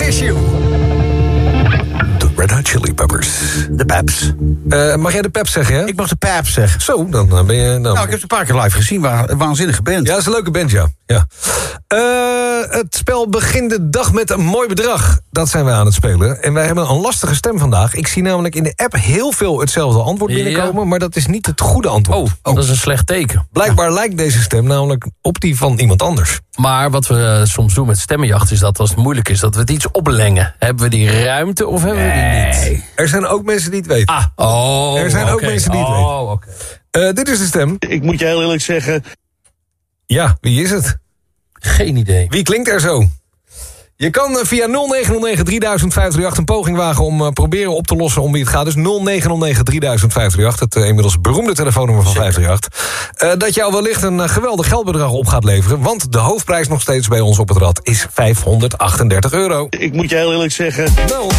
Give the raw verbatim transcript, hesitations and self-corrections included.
Issue. De Red Hot Chili Peppers. De Peps. Uh, mag jij de Peps zeggen, hè? Ik mag de Peps zeggen. Zo, dan ben je... Dan... Nou, ik heb het een paar keer live gezien. Wa- een waanzinnige band. Ja, dat is een leuke band, ja. ja. Uh, het spel begint de dag met een mooi bedrag. Dat zijn wij aan het spelen. En wij hebben een lastige stem vandaag. Ik zie namelijk in de app heel veel hetzelfde antwoord binnenkomen... Ja. maar dat is niet het goede antwoord. Oh, oh, dat is een slecht teken. Blijkbaar ja. lijkt deze stem namelijk op die van iemand anders. Maar wat we uh, soms doen met stemmenjacht is dat als het moeilijk is... dat we het iets oplengen. Hebben we die ruimte of hebben nee. we die niet? Er zijn ook mensen die het weten. Ah, oh, er zijn okay. ook mensen die het weten. Oh, okay. uh, dit is de stem. Ik moet je heel eerlijk zeggen... Ja, wie is het? Geen idee. Wie klinkt er zo? Je kan via nul negen nul negen drie duizend vijf drie acht een poging wagen om uh, proberen op te lossen om wie het gaat. Dus nul negen nul negen drie duizend vijf drie acht, het uh, inmiddels beroemde telefoonnummer van vijf drie acht. Uh, dat jou wellicht een uh, geweldig geldbedrag op gaat leveren. Want de hoofdprijs nog steeds bij ons op het rad is vijfhonderdachtendertig euro. Ik moet je heel eerlijk zeggen... Wel.